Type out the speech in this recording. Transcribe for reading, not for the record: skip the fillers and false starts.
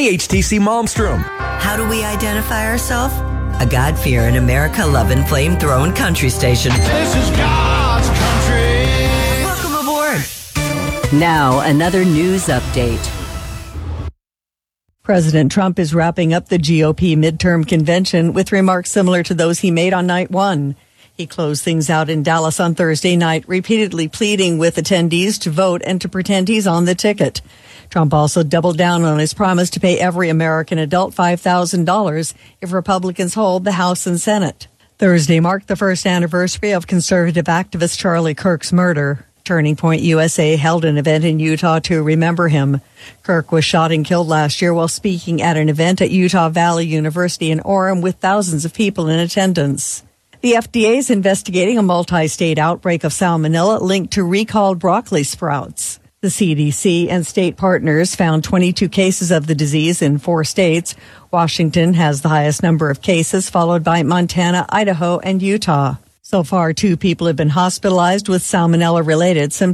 Hey, HTC Malmstrom. How do we identify ourselves? A God-fearing, America-loving, flame-throwing country station. This is God's country. Welcome aboard. Now, another news update. President Trump is wrapping up the GOP midterm convention with remarks similar to those he made on night one. He closed things out in Dallas on Thursday night, repeatedly pleading with attendees to vote and to pretend he's on the ticket. Trump also doubled down on his promise to pay every American adult $5,000 if Republicans hold the House and Senate. Thursday marked the first anniversary of conservative activist Charlie Kirk's murder. Turning Point USA held an event in Utah to remember him. Kirk was shot and killed last year while speaking at an event at Utah Valley University in Orem with thousands of people in attendance. The FDA is investigating a multi-state outbreak of salmonella linked to recalled broccoli sprouts. The CDC and state partners found 22 cases of the disease in 4 states. Washington has the highest number of cases, followed by Montana, Idaho, and Utah. So far, 2 people have been hospitalized with salmonella-related symptoms.